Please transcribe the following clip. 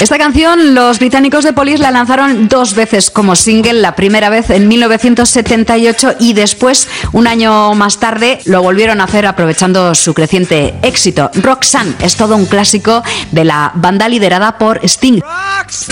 Esta canción los británicos de Police la lanzaron 2 veces como single, la primera vez en 1978 y después, un año más tarde, lo volvieron a hacer aprovechando su creciente éxito. Roxanne es todo un clásico de la banda liderada por Sting. Roxanne.